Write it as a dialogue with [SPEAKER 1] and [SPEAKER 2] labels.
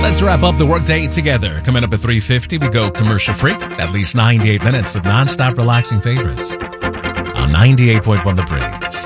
[SPEAKER 1] Let's wrap up the workday together. Coming up at 3:50, we go commercial free. At least 98 minutes of nonstop relaxing favorites on 98.1 The Breeze.